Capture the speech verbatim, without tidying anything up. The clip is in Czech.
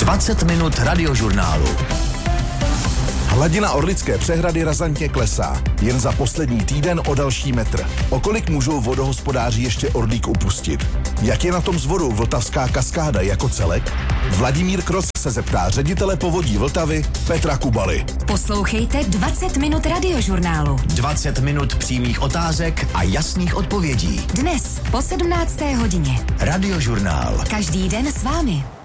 dvacet minut radiožurnálu. Hladina Orlické přehrady razantně klesá. Jen za poslední týden o další metr. O kolik můžou vodohospodáři ještě Orlík upustit? Jak je na tom s vodou Vltavská kaskáda jako celek? Vladimír Kroc se zeptá ředitele Povodí Vltavy Petra Kubaly. Poslouchejte dvacet minut radiožurnálu. dvacet minut přímých otázek a jasných odpovědí. Dnes po sedmnácté hodině. Radiožurnál. Každý den s vámi.